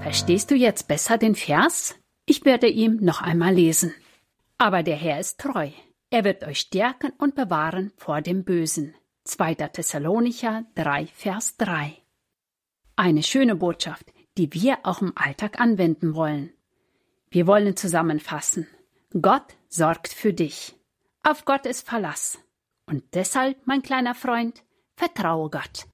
Verstehst du jetzt besser den Vers? Ich werde ihn noch einmal lesen. Aber der Herr ist treu. Er wird euch stärken und bewahren vor dem Bösen. 2. Thessalonicher 3, Vers 3. Eine schöne Botschaft, die wir auch im Alltag anwenden wollen. Wir wollen zusammenfassen. Gott sorgt für dich. Auf Gott ist Verlass. Und deshalb, mein kleiner Freund, vertraue Gott.